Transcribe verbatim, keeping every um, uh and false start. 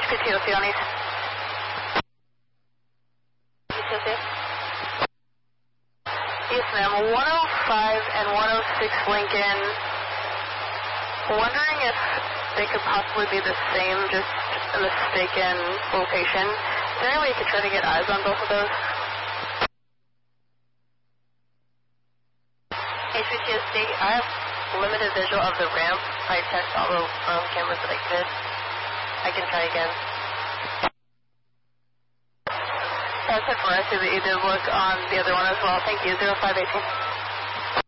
P T O C on East. P T O C? Yes, ma'am. one oh five and one oh six Lincoln. Wondering if they could possibly be the same, just a mistaken location. Is there any way you could try to get eyes on both of those? H P T O C, I have limited visual of the ramp. I checked all the um, cameras that I could. I can try again. That's it for us. You did look on the other one as well. Thank you. zero five eighteen.